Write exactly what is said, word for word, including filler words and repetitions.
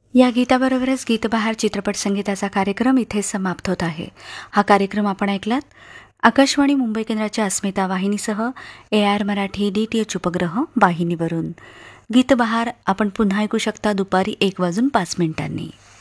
या गीताबरोबरच गीतबहार चित्रपट संगीताचा कार्यक्रम इथे समाप्त होत आहे. हा कार्यक्रम आपण ऐकलात आकाशवाणी मुंबई केंद्राच्या अस्मिता वाहिनीसह A R Marathi D T H उपग्रह वाहिनीवरून. गीतबहार आपण पुन्हा ऐकू शकता दुपारी एक वाजून पाच मिनिटांनी.